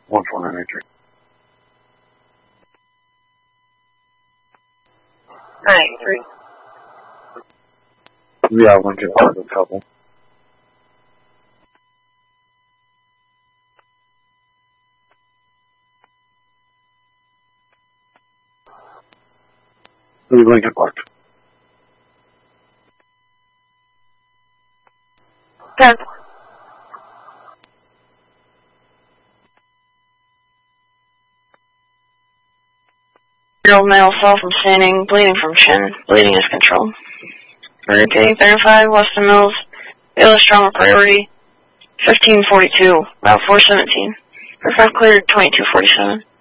1493. 93. We are going to cause a couple. Lincoln Park. 10. Year-old male fell from standing, bleeding from chin. Bleeding is controlled. Repeating 35, Weston Mills, Baylor Stronger Priority, 1542, Route 417. Aircraft cleared 2247.